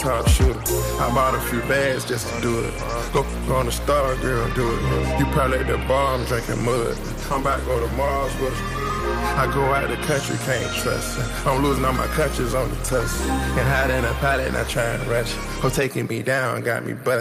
top shooter. I bought a few bags just to do it. Go on the star, girl, do it. You probably at the bar, I'm drinking mud. I'm about to go to Mars with her. I go out the country, can't trust her. I'm losing all my countries on the tuss. And hide in a pilot, not trying to rush. Her taking me down, got me busted.